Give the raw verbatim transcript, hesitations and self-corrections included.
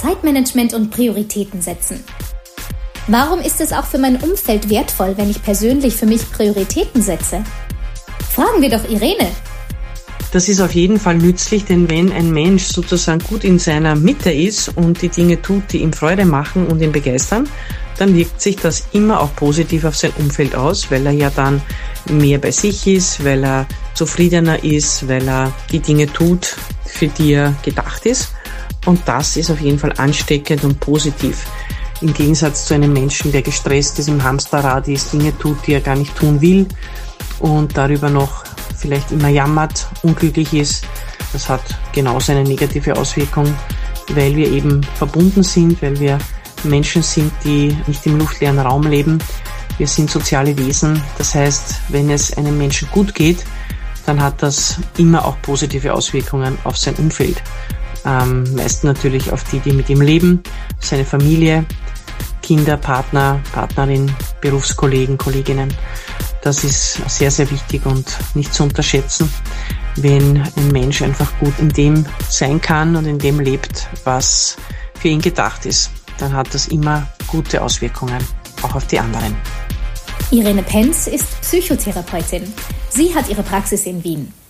Zeitmanagement und Prioritäten setzen. Warum ist es auch für mein Umfeld wertvoll, wenn ich persönlich für mich Prioritäten setze? Fragen wir doch Irene. Das ist auf jeden Fall nützlich, denn wenn ein Mensch sozusagen gut in seiner Mitte ist und die Dinge tut, die ihm Freude machen und ihn begeistern, dann wirkt sich das immer auch positiv auf sein Umfeld aus, weil er ja dann mehr bei sich ist, weil er zufriedener ist, weil er die Dinge tut, für die er gedacht ist. Und das ist auf jeden Fall ansteckend und positiv. Im Gegensatz zu einem Menschen, der gestresst ist, im Hamsterrad ist, Dinge tut, die er gar nicht tun will und darüber noch vielleicht immer jammert, unglücklich ist. Das hat genauso eine negative Auswirkung, weil wir eben verbunden sind, weil wir Menschen sind, die nicht im luftleeren Raum leben. Wir sind soziale Wesen. Das heißt, wenn es einem Menschen gut geht, dann hat das immer auch positive Auswirkungen auf sein Umfeld. Ähm, meist natürlich auf die, die mit ihm leben, seine Familie, Kinder, Partner, Partnerin, Berufskollegen, Kolleginnen. Das ist sehr, sehr wichtig und nicht zu unterschätzen, wenn ein Mensch einfach gut in dem sein kann und in dem lebt, was für ihn gedacht ist. Dann hat das immer gute Auswirkungen, auch auf die anderen. Irene Penz ist Psychotherapeutin. Sie hat ihre Praxis in Wien.